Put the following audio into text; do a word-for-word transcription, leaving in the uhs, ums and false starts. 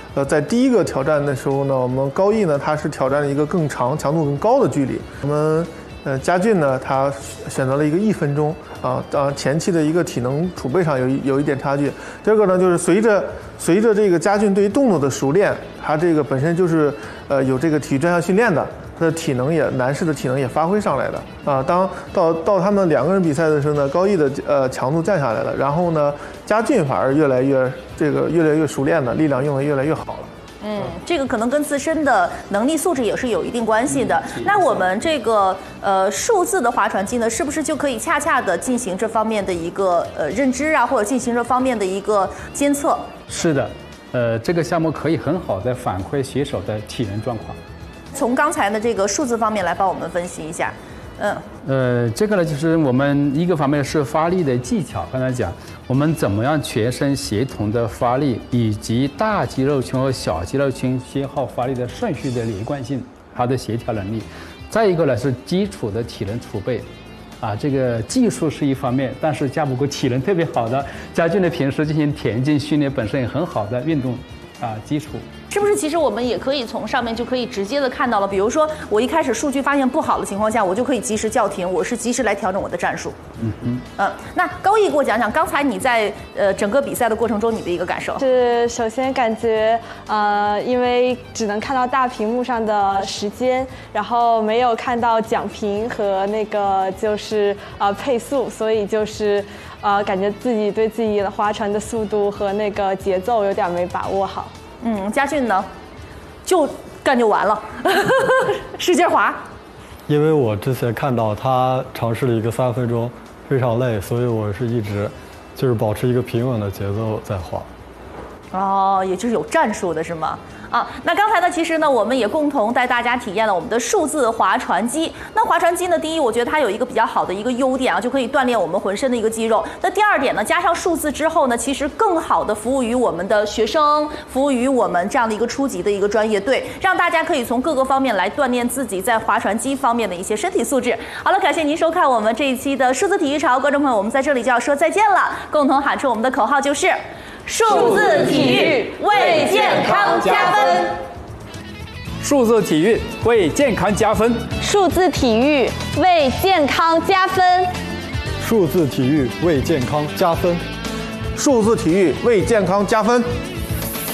呃，在第一个挑战的时候呢，我们高毅呢，他是挑战了一个更长、强度更高的距离。我们呃佳俊呢，他选择了一个一分钟啊，啊前期的一个体能储备上有一有一点差距。第二个呢，就是随着随着这个佳俊对于动作的熟练，他这个本身就是呃有这个体育专项训练的。他的体能也男士的体能也发挥上来了啊！当到到他们两个人比赛的时候呢，高毅的呃强度降下来了，然后呢，佳俊反而越来越这个越来越熟练了，力量用的越来越好了。 嗯，这个可能跟自身的能力素质也是有一定关系的。那我们这个呃数字的划船机呢，是不是就可以恰恰的进行这方面的一个呃认知啊，或者进行这方面的一个监测？ 是的，呃，这个项目可以很好的反馈选手的体能状况。 从刚才的这个数字方面来帮我们分析一下，嗯， 呃，这个呢，就是我们一个方面是发力的技巧，刚才讲我们怎么样全身协同的发力，以及大肌肉群和小肌肉群先后发力的顺序的连贯性，它的协调能力。再一个呢是基础的体能储备，啊，这个技术是一方面，但是架不过体能特别好的佳俊的平时进行田径训练本身也很好的运动啊基础。 是不是其实我们也可以从上面就可以直接的看到了？比如说我一开始数据发现不好的情况下，我就可以及时叫停，我是及时来调整我的战术。 嗯嗯。 嗯，那高毅给我讲讲，刚才你在呃整个比赛的过程中你的一个感受。 是首先感觉呃，因为只能看到大屏幕上的时间，然后没有看到奖评和那个就是呃配速，所以就是呃感觉自己对自己的划船的速度和那个节奏有点没把握好。 嗯，佳俊呢，就干就完了，使劲划。 因为我之前看到他尝试了一个三分钟，非常累，所以我是一直就是保持一个平稳的节奏在划。 哦，也就是有战术的是吗？啊，那刚才呢，其实呢，我们也共同带大家体验了我们的数字划船机。那划船机呢，第一，我觉得它有一个比较好的一个优点啊，就可以锻炼我们浑身的一个肌肉。那第二点呢，加上数字之后呢，其实更好的服务于我们的学生，服务于我们这样的一个初级的一个专业队，让大家可以从各个方面来锻炼自己在划船机方面的一些身体素质。好了，感谢您收看我们这一期的数字体育潮，观众朋友，我们在这里就要说再见了，共同喊出我们的口号就是。数字体育为健康加分， 数字体育为健康加分， 数字体育为健康加分， 数字体育为健康加分， 数字体育为健康加分。